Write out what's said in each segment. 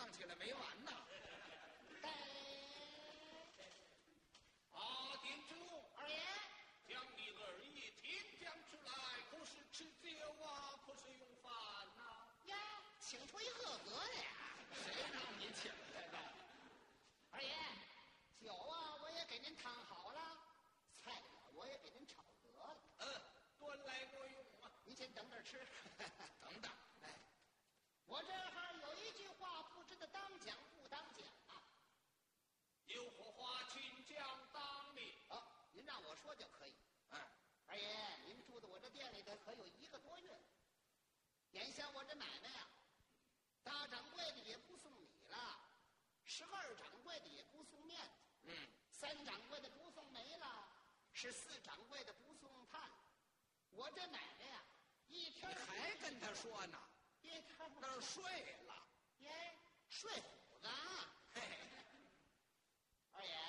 唱起来没完呐。 店主， 二爷， 将你儿爷请将出来，可是吃酒啊，可是用饭呐？ 呀，请出一合格的呀！ 谁让你请来的？ 二爷，酒啊我也给您烫好了，菜啊我也给您炒得了。 端来我用啊。 您先等着吃。 等等， 我这还有一句话，不知道当讲不当讲啊。 有何话请讲当面。 您让我说就可以。二爷，您住在我这店里头可有1个多月了。眼下我这买卖啊，大掌柜的也不送米了，12掌柜的也不送面子，3掌柜的不送煤了，14掌柜的不送炭。我这买卖呀，一天还跟他说呢？ 一天那儿睡了。 耶，睡虎子啊！ 嘿， 二爷，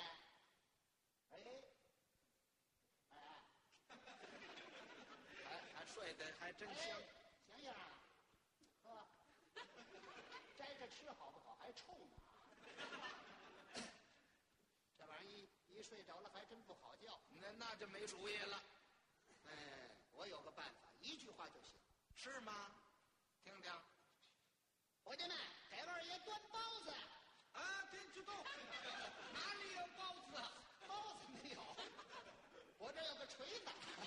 还睡得还真香。 醒醒啊，喝，摘着吃好不好？还冲呢。这玩意儿一睡着了还真不好觉。 那就没主意了。 我有个办法，一句话就行。 是吗？听听。 伙计们，给二爷端包子。 店主动，哪里有包子啊？ 包子没有，我这有个锤子。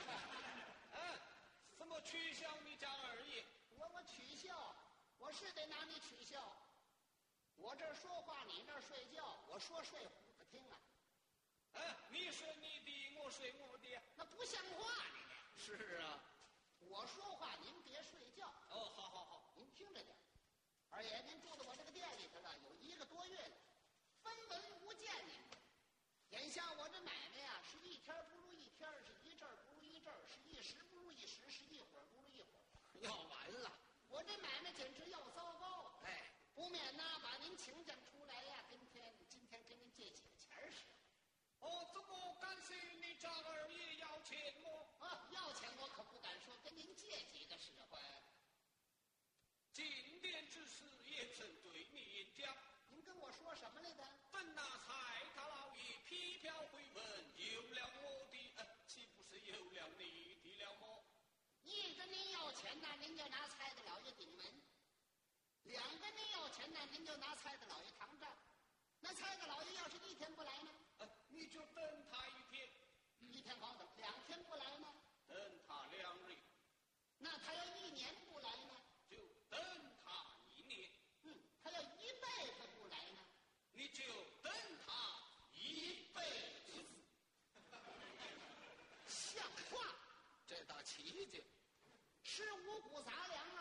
怎么取笑你家二爷？ 我取笑，我是得拿你取笑。我这说话，你那儿睡觉，我说睡虎子听啊。 你睡你的，我睡我的， 那不像话你这。 是啊， 我说话您别睡觉。 好， 您听着点。二爷，您住在我这个店里头了有1个多月了，分文无见您。眼下我这买卖呀，是一天不如一天，是一阵不如一阵，是一时不如一时，是一会儿不如一会儿。 要完了。 我这买卖简直要糟糕。不免呐把您请将出来呀，今天跟您借几个钱使。 怎么感谢你家二爷要钱我？ 要钱我可不敢说，跟您借几个使唤。 进店之事也曾对你演讲。 您跟我说什么来的？ 本那蔡大老爷批票回文，有了我的，岂不是有了你的了么？ 一跟您要钱呢，您就拿蔡大老爷顶门；两跟您要钱呢，您就拿蔡大老爷扛账。那蔡大老爷要是一天不来呢？ 你就等他